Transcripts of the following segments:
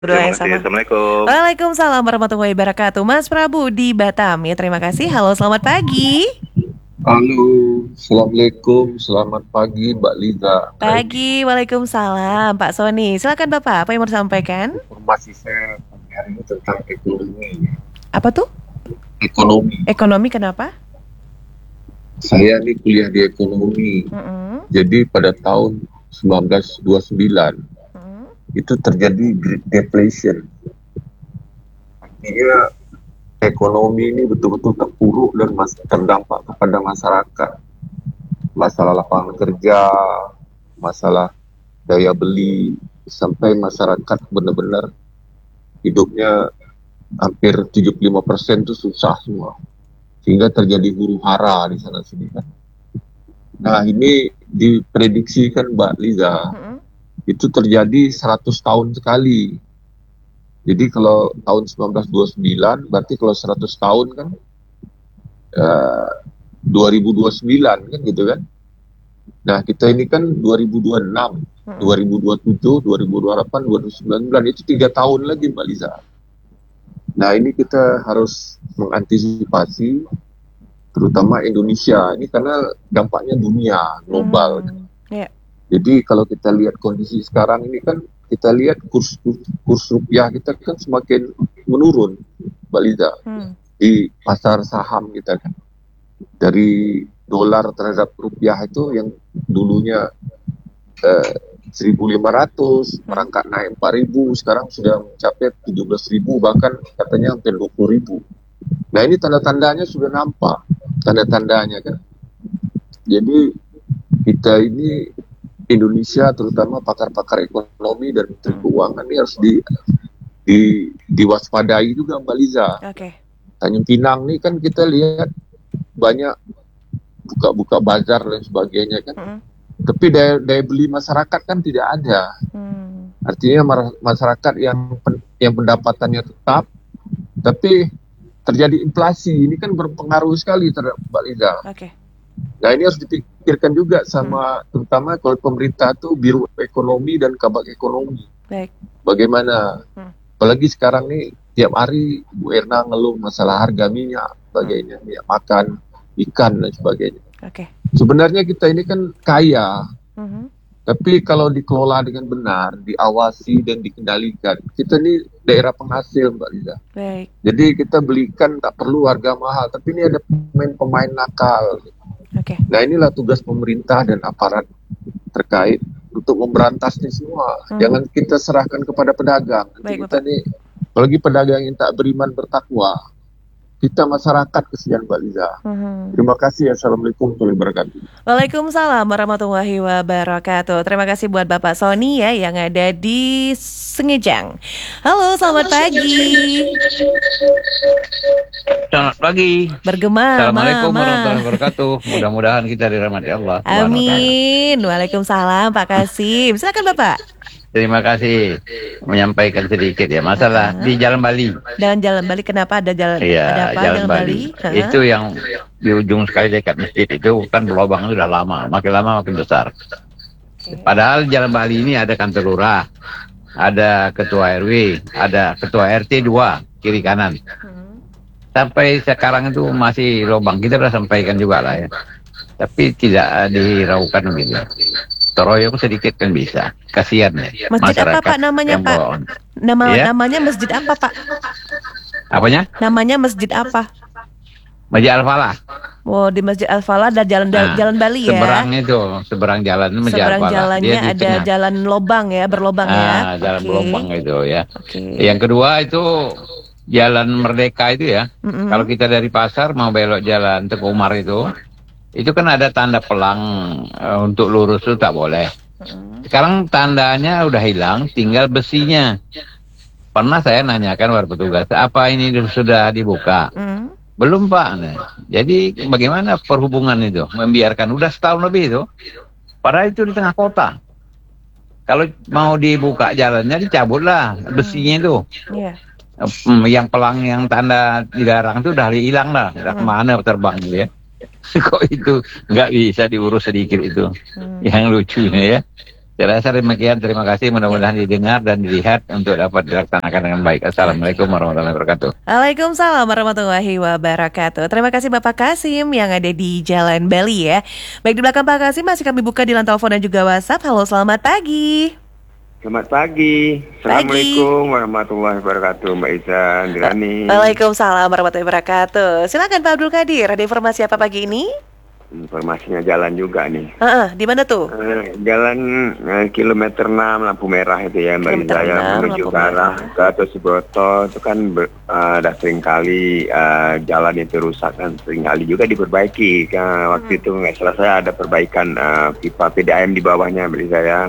Berdoa Terima yang kasih. sama. Assalamualaikum. Waalaikumsalam warahmatullahi wabarakatuh. Mas Prabu di Batam ya, terima kasih. Halo, selamat pagi. Halo, Assalamualaikum, selamat pagi Mbak Liza. Pagi, Waalaikumsalam Pak Sony. Silakan Bapak, apa yang mau disampaikan? Informasi saya pagi hari ini tentang ekonomi. Apa tuh? Ekonomi. Ekonomi kenapa? Saya ini kuliah di ekonomi. Mm-mm. Jadi pada tahun 1929 Mm-mm. itu terjadi Great Depression. Artinya ekonomi ini betul-betul terpuruk dan terdampak kepada masyarakat. Masalah lapangan kerja, masalah daya beli, sampai masyarakat benar-benar hidupnya hampir 75% itu susah semua. Sehingga terjadi huru hara di sana sini kan. Nah ini diprediksikan Mbak Liza, Mm-mm. itu terjadi 100 tahun sekali. Jadi kalau tahun 1929, berarti kalau 100 tahun kan 2029 kan gitu kan. Nah kita ini kan 2026, Mm-mm. 2027, 2028, 2029, itu 3 tahun lagi Mbak Liza. Nah ini kita harus mengantisipasi, terutama Indonesia ini karena dampaknya dunia global. Ya. Jadi kalau kita lihat kondisi sekarang ini kan, kita lihat kurs rupiah kita kan semakin menurun, Mbak Liza, di pasar saham kita kan. Dari dolar terhadap rupiah itu yang dulunya 1.500, merangkak naik 4.000, sekarang sudah mencapai 17.000, bahkan katanya hampir 20.000. Nah ini tanda-tandanya sudah nampak, tanda-tandanya kan. Jadi kita ini Indonesia, terutama pakar-pakar ekonomi dan menteri keuangan ini harus diwaspadai juga Mbak Liza. Oke. Tanjung Pinang nih kan kita lihat banyak buka-buka bazar dan sebagainya kan. Tapi daya beli masyarakat kan tidak ada. Artinya masyarakat yang pendapatannya tetap, tapi terjadi inflasi. Ini kan berpengaruh sekali terhadap Mbak Liza. Oke. Nah ini harus dipikirkan juga sama, terutama kalau pemerintah tuh Biro Ekonomi dan Kabak Ekonomi. Baik. Bagaimana? Apalagi sekarang nih tiap hari Bu Erna ngeluh masalah harga minyak, sebagainya, minyak makan, ikan dan sebagainya. Oke. Sebenarnya kita ini kan kaya, tapi kalau dikelola dengan benar, diawasi dan dikendalikan, kita ini daerah penghasil Mbak Liza. Baik. Jadi kita belikan tak perlu harga mahal, tapi ini ada pemain nakal. Oke. Nah inilah tugas pemerintah dan aparat terkait untuk memberantas ini semua. Jangan kita serahkan kepada pedagang. Nanti Baik, kita nih, apalagi pedagang yang tak beriman bertakwa, kita masyarakat kesian Mbak Liza. Terima kasih. Assalamualaikum warahmatullahi wabarakatuh. Waalaikumsalam warahmatullahi wabarakatuh. Terima kasih buat Bapak Sony ya yang ada di Sengejang. Halo, selamat pagi. Selamat pagi. Bergema, Assalamualaikum Mama. warahmatullahi wabarakatuh. Mudah-mudahan kita dirahmati Allah. Amin. Waalaikumsalam Pak Kasim. Silakan Bapak. Terima kasih menyampaikan sedikit ya masalah di Jalan Bali. Dan Jalan Bali, kenapa ada jalan? Iya, Ada apa Jalan Bali. Itu yang di ujung sekali dekat masjid itu kan lubang sudah lama makin besar. Padahal Jalan Bali ini ada kantor lurah, ada ketua RW, ada ketua RT 2 kiri kanan. Sampai sekarang itu masih lubang. Kita sudah sampaikan juga lah ya. Tapi tidak diraukan gitu. Teroyok sedikit kan bisa. Kasihan ya. Masjid apa Pak namanya Pak? Namanya masjid apa Pak? Apanya? Namanya masjid apa? Masjid Al-Falah. Oh, di Masjid Al-Falah ada jalan Bali ya. Seberang jalan Masjid Seberang Al-Falah. jalannya ada jalan lobang ya, berlobang ya. Jalan berlobang itu ya. Yang kedua itu Jalan Merdeka itu ya. Kalau kita dari pasar mau belok jalan Teguh Umar itu kan ada tanda pelang untuk lurus itu tak boleh. Sekarang tandanya udah hilang, tinggal besinya. Pernah saya nanyakan kepada petugas, apa ini sudah dibuka? Belum Pak. Nah, jadi bagaimana perhubungan itu? Membiarkan, udah setahun lebih itu. Padahal itu di tengah kota. Kalau mau dibuka jalannya dicabutlah besinya itu. Yang pelang yang tanda dilarang itu udah hilang lah. Udah kemana terbang gitu ya. Kok itu nggak bisa diurus sedikit itu. Yang lucunya ya. Saya rasa demikian, terima kasih, mudah-mudahan didengar dan dilihat untuk dapat dilaksanakan dengan baik. Assalamualaikum warahmatullahi wabarakatuh. Waalaikumsalam warahmatullahi wabarakatuh. Terima kasih Bapak Kasim yang ada di Jalan Bali ya. Baik, di belakang Pak Kasim masih kami buka di line telepon dan juga WhatsApp. Halo, selamat pagi. Selamat pagi. Assalamualaikum warahmatullahi wabarakatuh, Mbak Iza, Dirani. Waalaikumsalam warahmatullahi wabarakatuh. Silakan Pak Abdul Qadir, ada informasi apa pagi ini? Informasinya jalan juga nih. Di mana tuh? Jalan kilometer 6 lampu merah itu ya Mbak Iza, ya, menuju ke arah ke Tosibroto itu kan ada seringkali jalan itu rusak kan, seringkali juga diperbaiki. Waktu itu nggak salah saya ada perbaikan pipa PDAM di bawahnya Mbak Iza ya.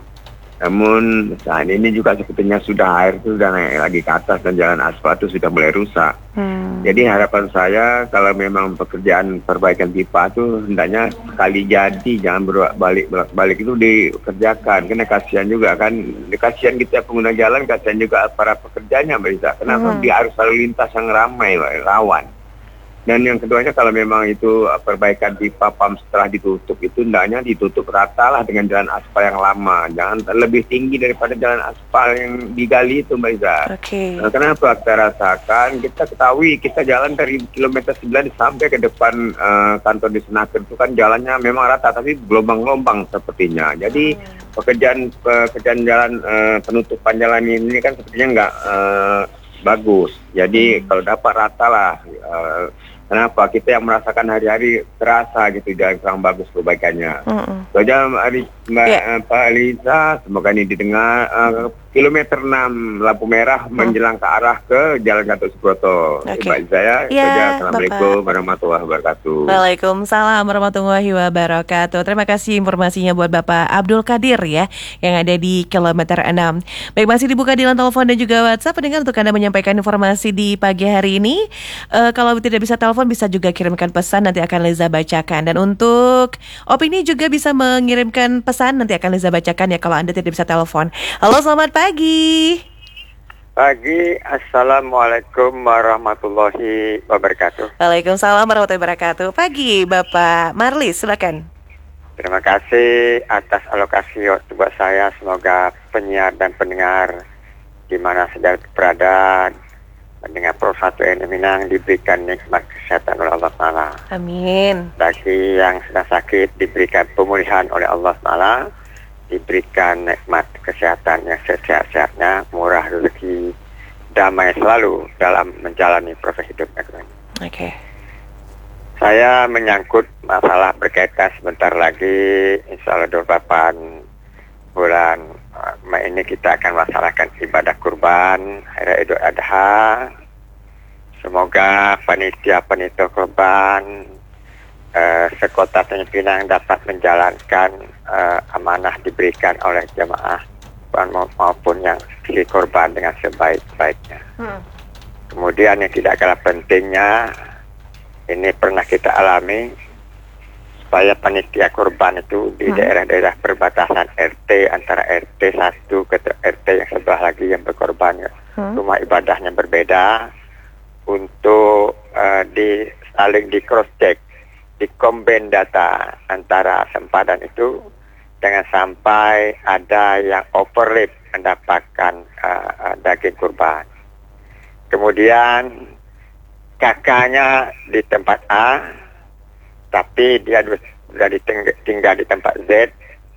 Namun saat ini juga sepertinya sudah air itu sudah naik lagi ke atas dan jalan aspal itu sudah mulai rusak. Jadi harapan saya kalau memang pekerjaan perbaikan pipa itu hendaknya sekali jadi, jangan balik itu dikerjakan. Karena kasihan juga kan, kasihan kita pengguna jalan, kasihan juga para pekerjanya Mbak Isa. Kenapa dia harus lalu lintas yang ramai, rawan. Dan yang keduanya kalau memang itu perbaikan pipa pam setelah ditutup itu hendaknya ditutup rata lah dengan jalan aspal yang lama. Jangan lebih tinggi daripada jalan aspal yang digali itu Mbak Iza. Nah, kenapa kita rasakan? Kita ketahui kita jalan dari kilometer 9 sampai ke depan kantor di Senaker itu kan jalannya memang rata tapi gelombang-gelombang sepertinya. Jadi pekerjaan jalan penutupan jalan ini kan sepertinya nggak bagus. Jadi kalau dapat rata lah. Kenapa? Kita yang merasakan hari-hari terasa gitu dan kurang bagus perbaikannya. Saja Pak Liza, semoga ini didengar. Kilometer 6 lampu merah menjelang ke arah ke Jalan Gatot Subroto. Mbak saya, Assalamualaikum warahmatullahi wabarakatuh. Waalaikumsalam warahmatullahi wabarakatuh. Terima kasih informasinya buat Bapak Abdul Qadir ya, yang ada di kilometer 6. Baik, masih dibuka di line telepon dan juga WhatsApp. Pendengar, untuk Anda menyampaikan informasi di pagi hari ini. Kalau tidak bisa telepon, bisa juga kirimkan pesan, nanti akan Liza bacakan. Dan untuk opini juga bisa mengirimkan pesan, nanti akan Liza bacakan ya kalau Anda tidak bisa telepon. Halo, selamat pagi. Assalamualaikum warahmatullahi wabarakatuh. Waalaikumsalam warahmatullahi wabarakatuh. Pagi Bapak Marlis, silakan. Terima kasih atas alokasi waktu buat saya. Semoga penyiar dan pendengar di mana saja berada, mendengar Pro 1 NM Minang diberikan nikmat kesehatan oleh Allah Ta'ala. Amin. Bagi yang sedang sakit diberikan pemulihan oleh Allah Ta'ala, diberikan nikmat kesehatan yang sehat-sehatnya, murah rezeki, damai selalu dalam menjalani proses hidupnya. Saya menyangkut masalah berkaitan sebentar lagi, insya Allah 28 bulan Mei ini kita akan melaksanakan ibadah kurban Hari Idul Adha. Semoga panitia kurban sekota Tanjung Pinang dapat menjalankan amanah diberikan oleh jemaah maupun yang di korban dengan sebaik-baiknya. Kemudian yang tidak kalah pentingnya, ini pernah kita alami, supaya panitia kurban itu di daerah-daerah perbatasan RT antara RT 1 ke RT yang sebelah lagi yang berkorban, rumah ibadahnya berbeda, untuk saling di cross check, dikombin data antara sempadan itu, jangan sampai ada yang overlap mendapatkan daging kurban. Kemudian kakaknya di tempat A, tapi dia sudah tinggal di tempat Z,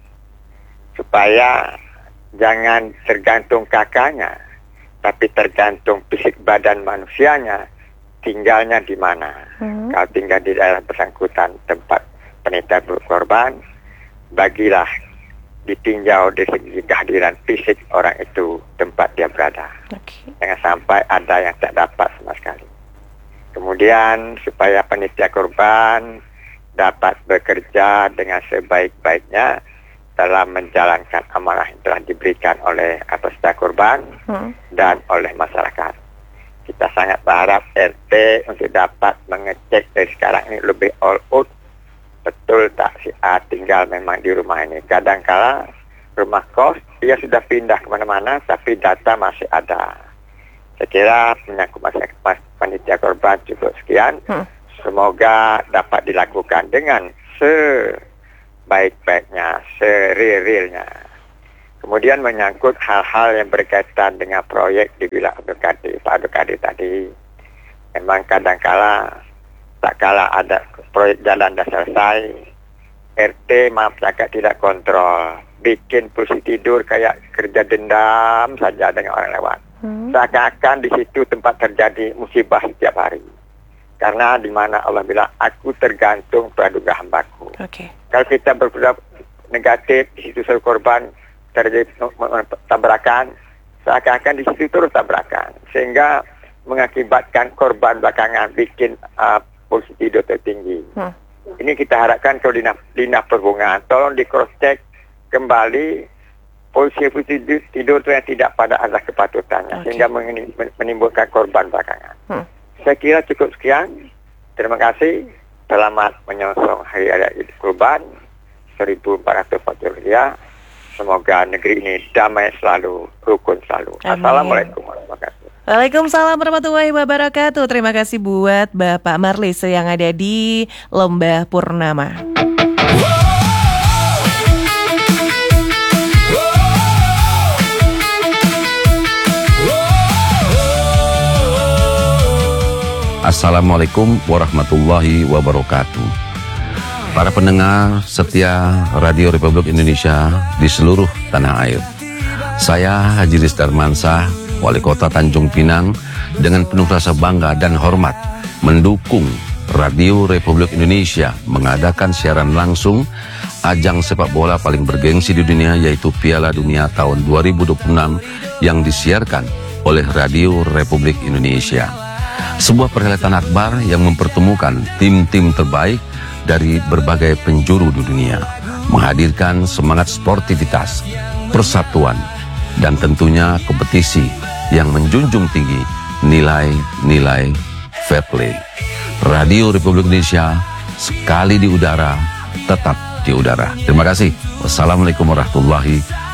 supaya jangan tergantung kakaknya, tapi tergantung fisik badan manusianya, tinggalnya di mana. Kalau tinggal di daerah bersangkutan tempat panitia berkorban, bagilah ditinjau dari segi kehadiran fisik orang itu tempat dia berada. Jangan sampai ada yang tak dapat sama sekali. Kemudian supaya panitia kurban dapat bekerja dengan sebaik-baiknya dalam menjalankan amanah yang telah diberikan oleh peserta kurban dan oleh masyarakat. Kita sangat berharap RT untuk dapat mengecek dari sekarang ini lebih all out, betul tak si A tinggal memang di rumah ini. Kadang-kala rumah kos dia sudah pindah kemana-mana tapi data masih ada. Saya kira menyangkut masyarakat panitia korban cukup sekian. Semoga dapat dilakukan dengan sebaik-baiknya, serealnya. Kemudian menyangkut hal-hal yang berkaitan dengan proyek di Wilayah Pak Abdul Qadir tadi. Memang kadang-kala, tak kala ada proyek jalan dah selesai, RT maaf cakap tidak kontrol, bikin polisi tidur kayak kerja dendam saja dengan orang lewat. Seakan-akan di situ tempat terjadi musibah setiap hari. Karena di mana Allah bilang, aku tergantung praduga hambaku. Kalau kita berpendapat negatif, di situ seluruh korban terjadi tabrakan, seakan-akan di situ terus tabrakan. Sehingga mengakibatkan korban belakangan bikin polisi tidur tertinggi. Ini kita harapkan kalau dinas perhubungan tolong di cross check kembali polisi tidur itu yang tidak pada azas kepatutannya sehingga menimbulkan korban belakangan. Saya kira cukup sekian. Terima kasih. Selamat menyongsong Hari Raya Idul Kurban 1440 Hijriah. Semoga negeri ini damai selalu, rukun selalu. Amin. Assalamualaikum warahmatullahi wabarakatuh. Waalaikumsalam warahmatullahi wabarakatuh. Terima kasih buat Bapak Marlis yang ada di Lembah Purnama. Assalamualaikum warahmatullahi wabarakatuh. Para pendengar setia Radio Republik Indonesia di seluruh tanah air. Saya Haji Riz Darmansyah, Wali Kota Tanjung Pinang, dengan penuh rasa bangga dan hormat mendukung Radio Republik Indonesia mengadakan siaran langsung ajang sepak bola paling bergengsi di dunia, yaitu Piala Dunia tahun 2026 yang disiarkan oleh Radio Republik Indonesia. Sebuah perhelatan akbar yang mempertemukan tim-tim terbaik dari berbagai penjuru di dunia, menghadirkan semangat sportivitas, persatuan, dan tentunya kompetisi yang menjunjung tinggi nilai-nilai fair play. Radio Republik Indonesia sekali di udara, tetap di udara. Terima kasih. Wassalamualaikum warahmatullahi